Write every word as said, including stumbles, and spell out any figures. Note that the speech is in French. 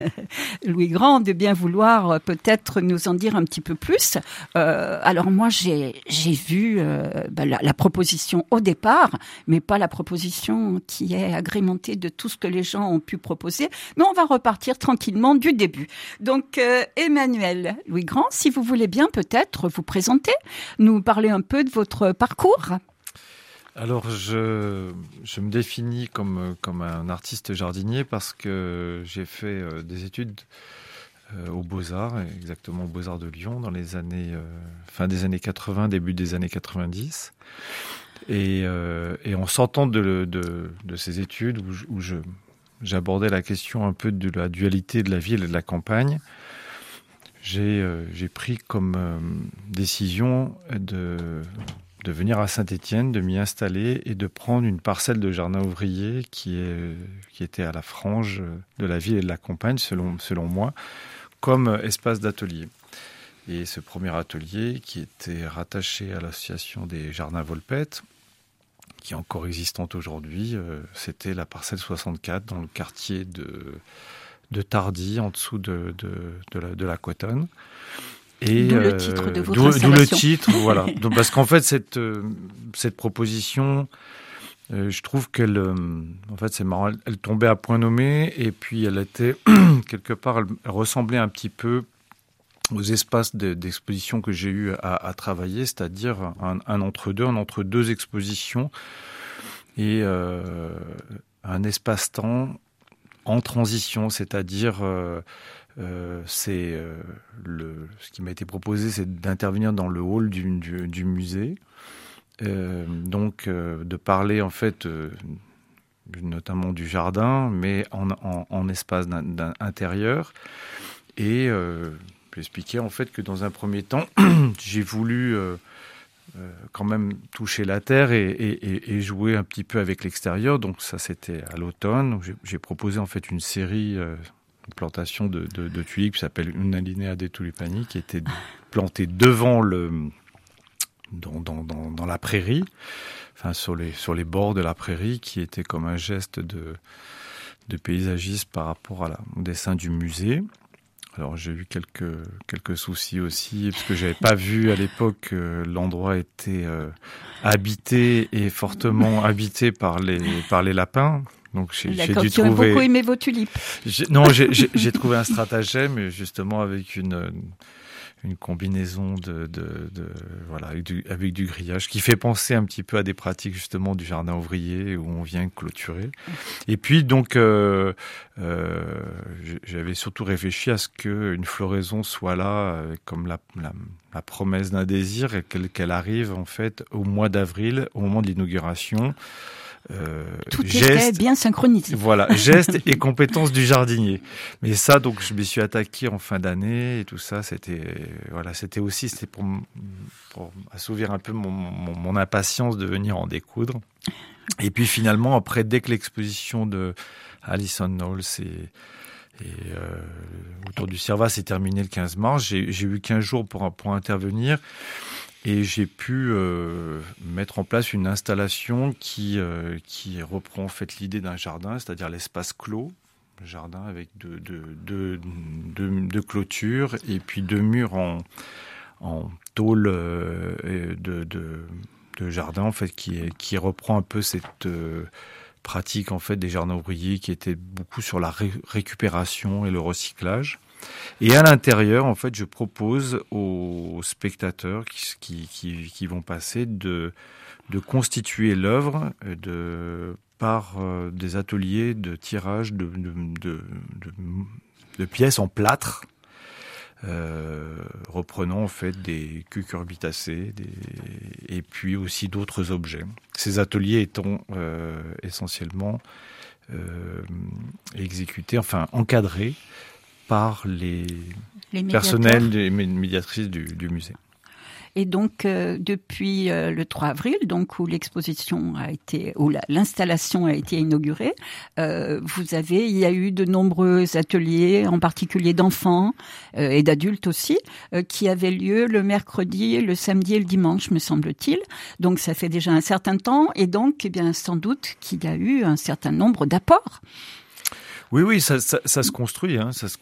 Louis Grand de bien vouloir euh, peut-être nous en dire un petit peu plus. Euh, alors moi, j'ai, j'ai vu euh, ben, la, la proposition au départ, mais pas la proposition qui est agrémentée de tout ce que les gens ont pu proposer. Mais on va repartir tranquillement du début. Donc, euh, Emmanuel Louis Grand, si vous voulez bien peut-être vous présenter, nous parler un peu de votre parcours. Alors, je, je me définis comme, comme un artiste jardinier parce que j'ai fait euh, des études euh, aux Beaux-Arts, exactement aux Beaux-Arts de Lyon, dans les années, euh, fin des années quatre-vingts, début des années quatre-vingt-dix. Et, euh, et en sortant de, de, de ces études où, je, où je, j'abordais la question un peu de la dualité de la ville et de la campagne, j'ai, euh, j'ai pris comme euh, décision de... de venir à Saint-Étienne, de m'y installer et de prendre une parcelle de jardin ouvrier qui, est, qui était à la frange de la ville et de la campagne, selon, selon moi, comme espace d'atelier. Et ce premier atelier, qui était rattaché à l'association des Jardins Volpette, qui est encore existante aujourd'hui, euh, c'était la parcelle soixante-quatre dans le quartier de, de Tardy, en dessous de, de, de, la, de la Cotonne. Et d'où le titre de votre d'où, installation. D'où le titre, voilà. Donc, parce qu'en fait, cette, euh, cette proposition, euh, je trouve qu'elle, euh, en fait, c'est marrant, elle, elle tombait à point nommé, et puis elle était, quelque part, elle, elle ressemblait un petit peu aux espaces de, d'exposition que j'ai eu à, à travailler, c'est-à-dire un, un entre-deux, un entre-deux expositions, et euh, un espace-temps en transition, c'est-à-dire... Euh, Euh, c'est euh, le, ce qui m'a été proposé, c'est d'intervenir dans le hall du, du, du musée, euh, donc euh, de parler en fait euh, notamment du jardin, mais en, en, en espace d'un, d'un intérieur. Et euh, j'expliquais en fait que dans un premier temps, j'ai voulu euh, euh, quand même toucher la terre et, et, et jouer un petit peu avec l'extérieur. Donc ça, c'était à l'automne. J'ai, j'ai proposé en fait une série euh, une plantation de, de, de tulipes qui s'appelle Una linea de tulipani, qui était plantée devant le, dans, dans, dans, dans la prairie, enfin sur les, sur les bords de la prairie, qui était comme un geste de, de paysagiste par rapport à la, au dessin du musée. Alors j'ai eu quelques, quelques soucis aussi, parce que j'avais pas vu à l'époque que l'endroit était euh, habité et fortement habité par les, par les lapins. Donc j'ai, j'ai dû tu as trouver... beaucoup aimé vos tulipes. J'ai... Non, j'ai, j'ai, j'ai trouvé un stratagème, justement avec une, une combinaison de, de, de voilà, avec du, avec du grillage, qui fait penser un petit peu à des pratiques justement du jardin ouvrier où on vient clôturer. Et puis donc, euh, euh, j'avais surtout réfléchi à ce qu'une floraison soit là, euh, comme la, la, la promesse d'un désir, et qu'elle, qu'elle arrive en fait au mois d'avril, au moment de l'inauguration. Euh, Tout geste, était bien synchronisé. Voilà, gestes et compétences du jardinier. Mais ça, donc, je m'y suis attaqué en fin d'année et tout ça, c'était, voilà, c'était aussi, c'était pour, pour assouvir un peu mon, mon, mon impatience de venir en découdre. Et puis finalement, après, dès que l'exposition de Alison Knowles et, et euh, autour du Cerva s'est terminée le quinze mars, j'ai, j'ai eu quinze jours pour, pour intervenir. Et j'ai pu euh, mettre en place une installation qui, euh, qui reprend en fait l'idée d'un jardin, c'est-à-dire l'espace clos, le jardin avec deux, deux, deux, deux, deux clôtures et puis deux murs en, en tôle euh, de, de, de jardin en fait, qui, qui reprend un peu cette euh, pratique en fait des jardins ouvriers qui était beaucoup sur la ré- récupération et le recyclage. Et à l'intérieur, en fait, je propose aux spectateurs qui, qui, qui, qui vont passer de, de constituer l'œuvre de, par euh, des ateliers de tirage de, de, de, de, de pièces en plâtre, euh, reprenant en fait des cucurbitacées des, et puis aussi d'autres objets. Ces ateliers étant euh, essentiellement euh, exécutés, enfin encadrés, par les, les personnels, les médiatrices du, du musée. Et donc, euh, depuis euh, le trois avril, donc où l'exposition a été, où la, l'installation a été inaugurée, euh, vous avez, il y a eu de nombreux ateliers, en particulier d'enfants euh, et d'adultes aussi, euh, qui avaient lieu le mercredi, le samedi et le dimanche, me semble-t-il. Donc, ça fait déjà un certain temps, et donc, eh bien, sans doute qu'il y a eu un certain nombre d'apports. Oui, oui, ça, ça, ça se construit. Hein, ça se